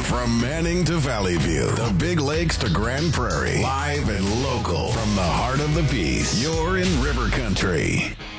From Manning to Valley View, the Big Lakes to Grand Prairie, live and local from the heart of the Peace. You're in River Country.